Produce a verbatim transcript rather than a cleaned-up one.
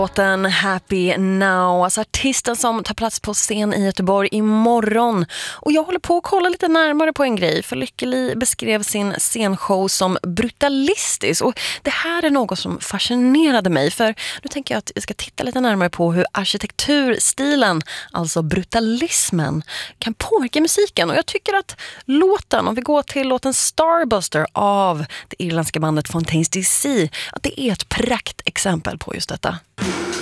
Låten Happy Now, alltså artisten som tar plats på scen i Göteborg imorgon. Och jag håller på att kolla lite närmare på en grej, för Lykke beskrev sin scenshow som brutalistisk. Och det här är något som fascinerade mig, för nu tänker jag att jag ska titta lite närmare på hur arkitekturstilen, alltså brutalismen, kan påverka musiken. Och jag tycker att låten, om vi går till låten Starbuster av det irländska bandet Fontaines D C, att det är ett praktexempel på just detta.